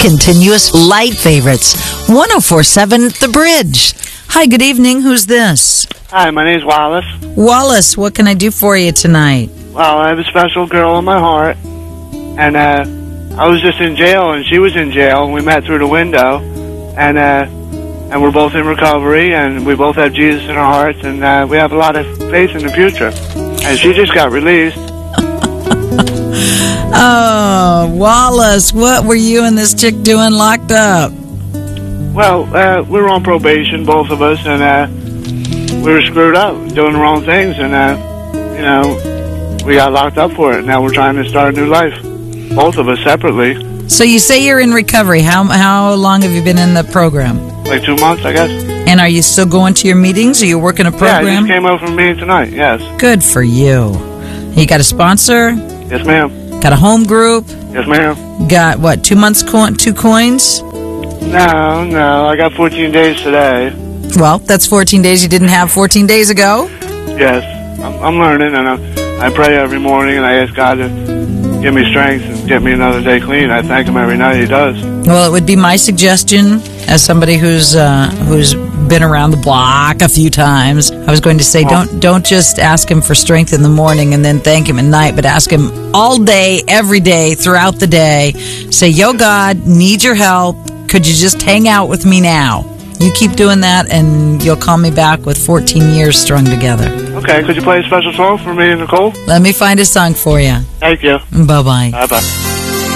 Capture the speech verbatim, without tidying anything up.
Continuous light favorites. one oh four point seven The Bridge. Hi, good evening. Who's this? Hi, my name's Wallace. Wallace, what can I do for you tonight? Well, I have a special girl in my heart, and uh, I was just in jail, and she was in jail, and we met through the window, and uh, and we're both in recovery, and we both have Jesus in our hearts, and uh, we have a lot of faith in the future. And she just got released. Oh, Wallace, what were you and this chick doing locked up? Well, uh, we were on probation, both of us, and uh, we were screwed up, doing the wrong things, and, uh, you know, we got locked up for it. Now we're trying to start a new life, both of us separately. So you say you're in recovery. How how long have you been in the program? Like two months, I guess. And are you still going to your meetings? Are you working a program? Yeah, I just came over from a meeting tonight, yes. Good for you. You got a sponsor? Yes, ma'am. Got a home group? Yes, ma'am. Got, what, two months, co- two coins? No, no, I got fourteen days today. Well, that's fourteen days you didn't have fourteen days ago. Yes, I'm, I'm learning, and I, I pray every morning, and I ask God to give me strength and get me another day clean. I thank Him every night He does. Well, it would be my suggestion, as somebody who's uh, who's been around the block a few times, I was going to say, don't don't just ask Him for strength in the morning and then thank Him at night, but ask Him all day, every day, throughout the day. Say, yo, God, need your help. Could you just hang out with me now? You keep doing that, and you'll call me back with fourteen years strung together. Okay, could you play a special song for me and Nicole? Let me find a song for you. Thank you. Bye-bye. Bye-bye.